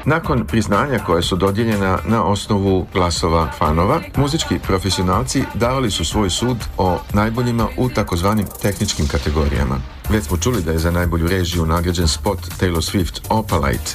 Nakon priznanja koja su dodijeljena na osnovu glasova fanova, muzički profesionalci davali su svoj sud o najboljima u takozvanim tehničkim kategorijama. Već smo čuli da je za najbolju režiju nagrađen spot Taylor Swift Opalite